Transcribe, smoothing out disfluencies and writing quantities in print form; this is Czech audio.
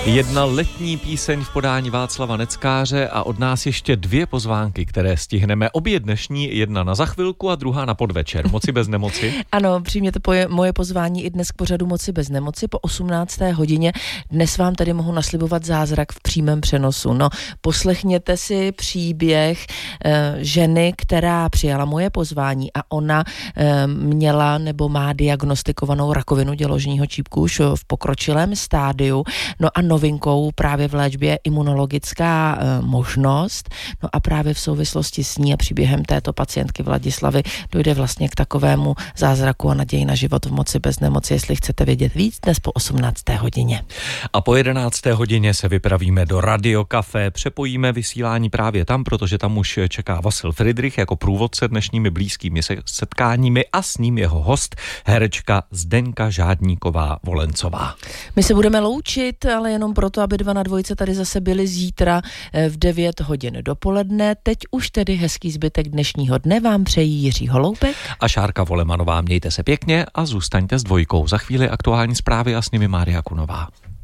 Jedna letní píseň v podání Václava Neckáře a od nás ještě 2 pozvánky, které stihneme. Obě dnešní, jedna na za chvilku a druhá na podvečer. Moci bez nemoci. Ano, přijměte moje pozvání i dnes k pořadu Moci bez nemoci po 18. hodině. Dnes vám tady mohu naslibovat zázrak v přímém přenosu. No, poslechněte si příběh ženy, která přijala moje pozvání a ona měla nebo má diagnostikovanou rakovinu děložního čípku už v pokročilém stádiu. No a novinkou právě v léčbě imunologická možnost. No a právě v souvislosti s ní a příběhem této pacientky Vladislavy dojde vlastně k takovému zázraku a naději na život v moci bez nemoci, jestli chcete vědět víc, dnes po 18. hodině. A po 11. hodině se vypravíme do Radio Café, přepojíme vysílání právě tam, protože tam už čeká Vasil Fridrich jako průvodce dnešními blízkými setkáními a s ním jeho host, herečka Zdenka Žádníková-Volencová. My se budeme loučit, ale jenom proto, aby 2 na 2 tady zase byli zítra v 9 hodin dopoledne. Teď už tedy hezký zbytek dnešního dne vám přejí Jiří Holoubek a Šárka Volemanová. Mějte se pěkně a zůstaňte s 2. Za chvíli aktuální zprávy a s nimi Mária Kunová.